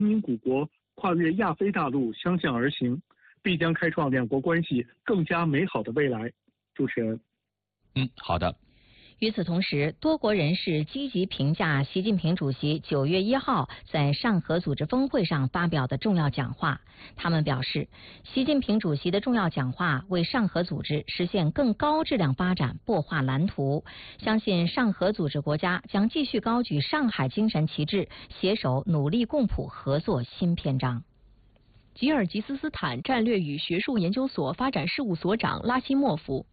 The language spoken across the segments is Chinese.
英古国跨越亚非大陆相向而行，必将开创两国关系更加美好的未来。主持人。 好的。 与此同时，多国人士积极评价习近平主席9月1号在上合组织峰会上发表的重要讲话。他们表示，习近平主席的重要讲话为上合组织实现更高质量发展擘画蓝图，相信上合组织国家将继续高举上海精神旗帜，携手努力共谱合作新篇章。 吉尔吉斯斯坦战略与学术研究所发展事务所长拉希莫夫。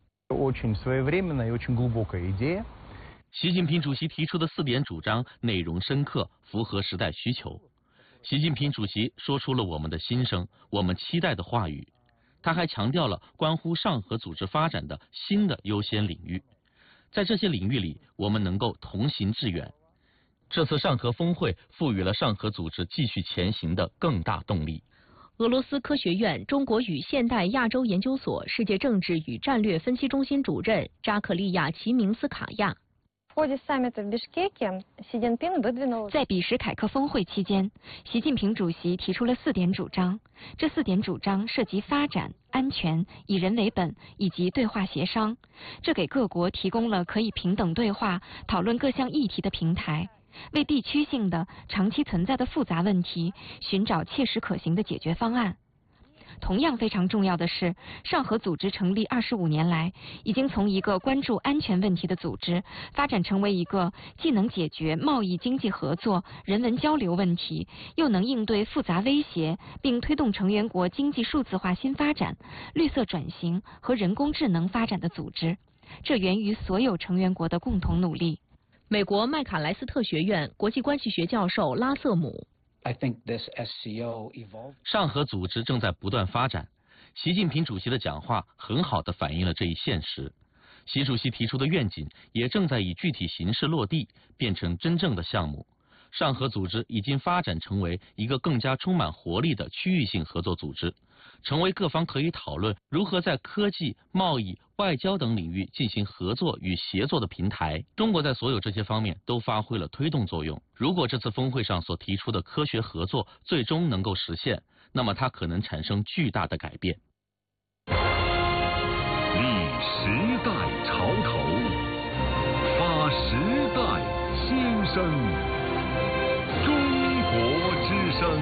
习近平主席提出的4点主张内容深刻，符合时代需求。习近平主席说出了我们的心声，我们期待的话语。他还强调了关乎上合组织发展的新的优先领域，在这些领域里，我们能够同行致远。这次上合峰会赋予了上合组织继续前行的更大动力。 俄罗斯科学院中国与现代亚洲研究所世界政治与战略分析中心主任扎克利亚·齐明斯卡亚。 在比什凯克峰会期间，习近平主席提出了4点主张。这4点主张涉及发展、安全、以人为本以及对话协商，这给各国提供了可以平等对话、讨论各项议题的平台，为地区性的、长期存在的复杂问题寻找切实可行的解决方案。同样非常重要的是，上合组织成立25年来，已经从一个关注安全问题的组织，发展成为一个既能解决贸易经济合作、人文交流问题，又能应对复杂威胁，并推动成员国经济数字化新发展、绿色转型和人工智能发展的组织。这源于所有成员国的共同努力。 美国麦卡莱斯特学院国际关系学教授拉瑟姆。 上合组织正在不断发展，习近平主席的讲话很好地反映了这一现实。习主席提出的愿景也正在以具体形式落地，变成真正的项目。上合组织已经发展成为一个更加充满活力的区域性合作组织，成为各方可以讨论如何在科技、贸易、外交等领域进行合作与协作的平台。中国在所有这些方面都发挥了推动作用。如果这次峰会上所提出的科学合作最终能够实现，那么它可能产生巨大的改变。 立时代潮头，发时代新声。中国之声。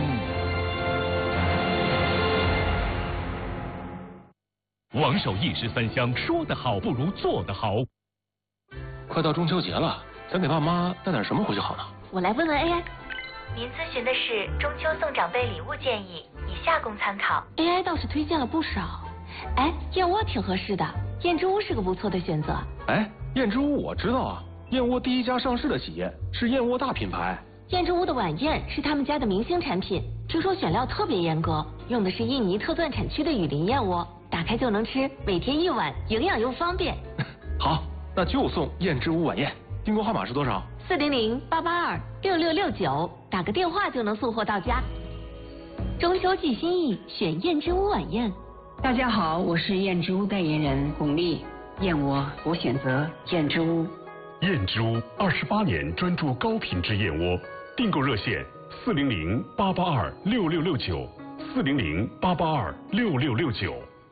王守义是3香，说得好不如做得好。 快到中秋节了，咱给爸妈带点什么回去好呢？ 我来问问 AI。您咨询的是中秋送长辈礼物建议，以下供参考。 AI 倒是推荐了不少。哎，燕窝挺合适的，燕之屋是个不错的选择。 哎，燕之屋我知道啊，燕窝第1家上市的企业，是燕窝大品牌。 燕之屋的晚宴是他们家的明星产品，听说选料特别严格，用的是印尼特钻产区的雨林燕窝，打开就能吃，每天1碗，营养又方便。 好，那就送燕之屋晚宴。订购号码是多少 ？400-882-6669，打个电话就能送货到家。中秋寄心意，选燕之屋晚宴。 大家好，我是燕之屋代言人巩俐。燕窝，我选择燕之屋。 燕之屋28年专注高品质燕窝，订购热线400-882-6669。400-882-6669。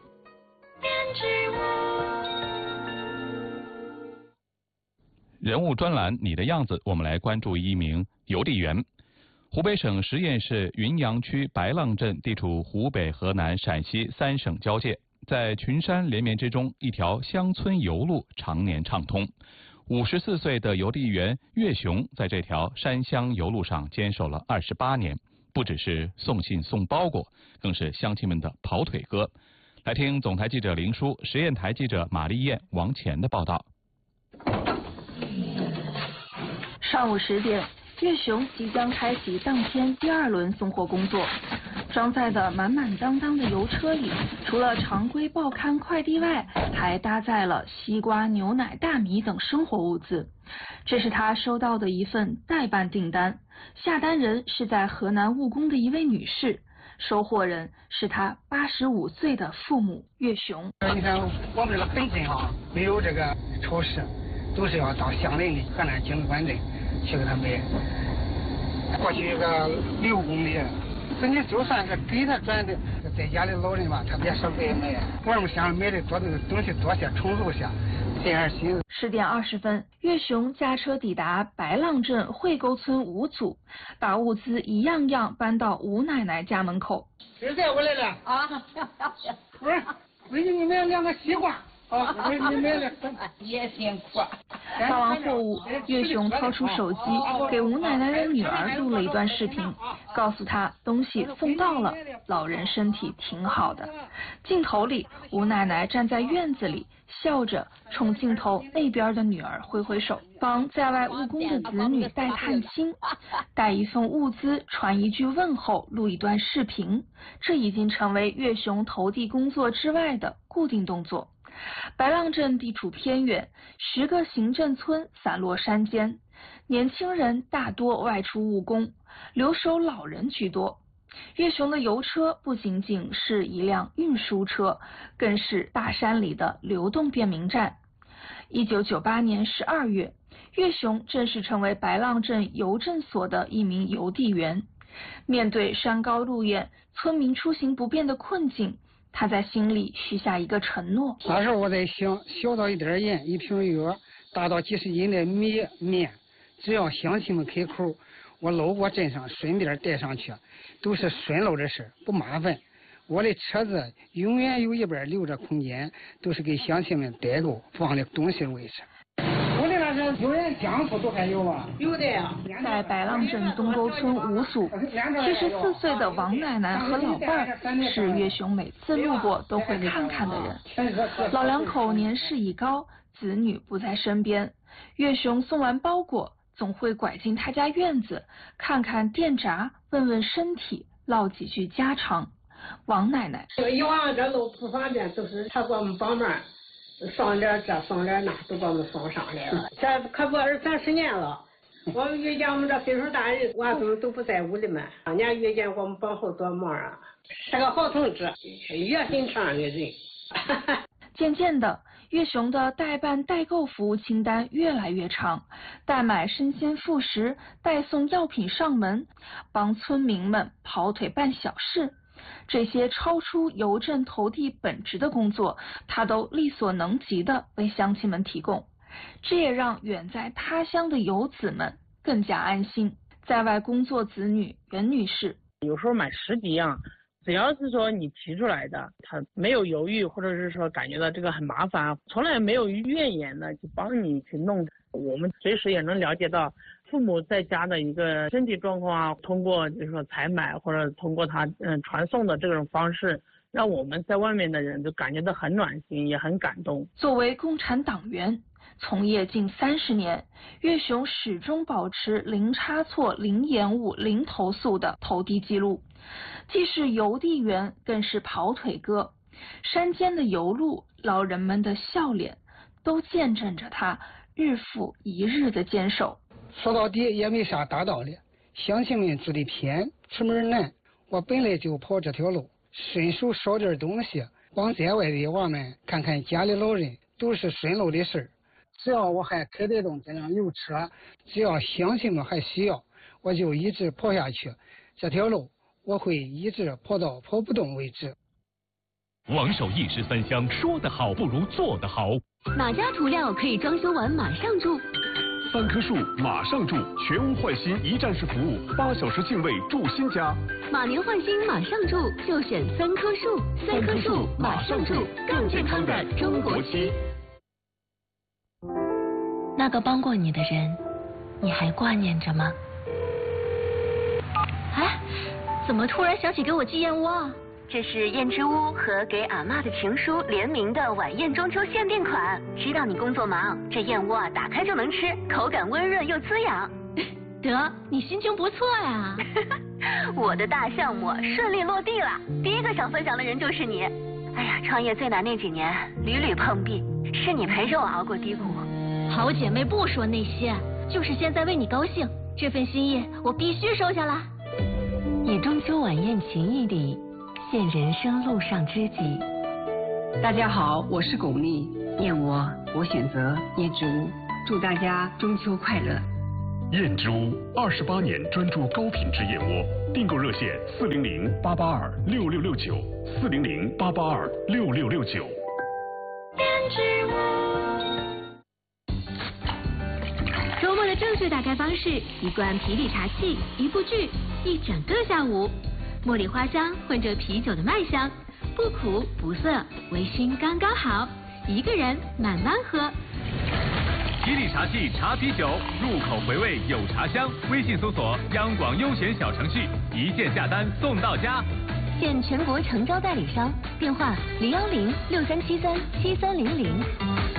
人物专栏，你的样子，我们来关注一名邮递员。湖北省十堰市云阳区白浪镇地处湖北、河南、陕西3省交界，在群山连绵之中，一条乡村邮路常年畅通。54岁的邮递员岳雄在这条山乡邮路上坚守了28年，不只是送信送包裹，更是乡亲们的跑腿哥。来听总台记者林舒、实验台记者马丽燕、王乾的报道。 上午10点，岳雄即将开启当天第2轮送货工作。装载的满满当当的邮车里，除了常规报刊快递外，还搭载了西瓜、牛奶、大米等生活物资。这是他收到的一份代办订单，下单人是在河南务工的一位女士，收货人是他85岁的父母岳雄。 你看我们这个本镇啊，没有这个超市，都是要到相邻的河南景德馆镇去给他买。过去有个6公里是你就算是给他转的，在家里老人吧，他别舍白买，我们想买的多的东西多些，重复些，这样行。 10点20分，岳雄驾车抵达白浪镇惠沟村吴组，把物资一样样搬到吴奶奶家门口。 儿子，我来了啊！不是，我给你买2个西瓜。我给你买了，也辛苦。 发完货物，岳雄掏出手机，给吴奶奶的女儿录了一段视频，告诉她东西送到了，老人身体挺好的。镜头里，吴奶奶站在院子里，笑着冲镜头那边的女儿挥挥手，帮在外务工的子女带探亲，带一份物资，传一句问候，录一段视频，这已经成为岳雄投递工作之外的固定动作。白浪镇地处偏远，10个行政村散落山间，年轻人大多外出务工，留守老人居多。岳雄的油车不仅仅是一辆运输车，更是大山里的流动便民站。1998年12月，岳雄正式成为白浪镇邮政所的一名邮递员。面对山高路远、村民出行不便的困境，他在心里许下一个承诺。 那时候我在想，小到一点盐1瓶药，大到几十斤的米面，只要乡亲们开口，我路过镇上顺便带上去，都是顺路的事，不麻烦。我的车子永远有一半留着空间，都是给乡亲们带路放的东西位置。我的那是有人江苏都还有啊，有的呀。 在白浪镇东沟村吴组，74岁的王奶奶和老伴儿是岳雄每次路过都会看看的人。老两口年事已高，子女不在身边，岳雄送完包裹，总会拐进他家院子，看看电闸，问问身体，唠几句家常。王奶奶， 以往这路不方便，都是他给我们帮忙。送点这送点那都给我们送上来了，这可不20-30年了。我们遇见我们这岁数大人，娃子都不在屋里面，人家遇见我们帮后多忙啊，是个好同志，热心肠的人。 渐渐的，岳雄的代办代购服务清单越来越长，代买生鲜副食，代送药品上门，帮村民们跑腿办小事。这些超出邮政投递本职的工作，他都力所能及地为乡亲们提供，这也让远在他乡的游子们更加安心。在外工作子女袁女士， 有时候买10几样，只要是说你提出来的，他没有犹豫，或者是说感觉到这个很麻烦，从来没有怨言的去帮你去弄。我们随时也能了解到父母在家的一个身体状况啊，通过就是说采买或者通过他传送的这种方式，让我们在外面的人都感觉到很暖心，也很感动。 作为共产党员，从业近30年，岳雄始终保持零差错、零延误、零投诉的投递记录。既是邮递员，更是跑腿哥。山间的油路，老人们的笑脸，都见证着他日复一日的坚守。 说到底也没啥大道理，乡亲们住的偏，出门难，我本来就跑这条路，顺手捎点东西，帮在外的娃们看看家里老人，都是顺路的事。只要我还开得动这辆油车，只要乡亲们还需要，我就一直跑下去。这条路我会一直跑到跑不动为止。 王守一时三香，说得好不如做得好。 哪家涂料可以装修完马上住 ？3棵树马上住，全屋换新一站式服务，8小时净位住新家。 马年换新马上住，就选3棵树。3棵树马上住，更健康的中国区。 那个帮过你的人，你还挂念着吗？ 哎，怎么突然想起给我寄燕窝啊？ 这是燕之屋和给阿嬷的情书联名的晚宴中秋限定款。知道你工作忙，这燕窝啊打开就能吃，口感温润又滋养。 得，你心情不错呀。 我的大项目顺利落地了，第一个想分享的人就是你。哎呀，创业最难那几年，屡屡碰壁，是你陪着我熬过低谷。 好姐妹不说那些，就是现在为你高兴，这份心意我必须收下来。 以中秋晚宴情谊里，现人生路上知己。 大家好，我是巩俐，燕窝我选择燕之屋，祝大家中秋快乐。 燕之屋28年专注高品质燕窝，订购热线400-882-6669，400-882-6669。 燕之屋。周末的正确打开方式：一罐啤酒茶气，一部剧，一整个下午。茉莉花香混着啤酒的麦香，不苦不涩，微醺刚刚好，一个人慢慢喝。 吉利茶气茶啤酒，入口回味有茶香。微信搜索央广优选小程序，一键下单送到家。 现全国诚招代理商，电话010-6373-7300。